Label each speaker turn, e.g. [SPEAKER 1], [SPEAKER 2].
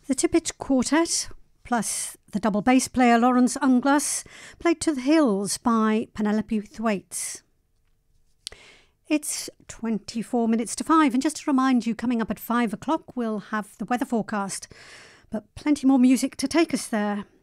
[SPEAKER 1] The Tippett Quartet, plus the double bass player Lawrence Unglas, played To the Hills by Penelope Thwaites. It's 24 minutes to 5, and just to remind you, coming up at 5 o'clock we'll have the weather forecast, but plenty more music to take us there.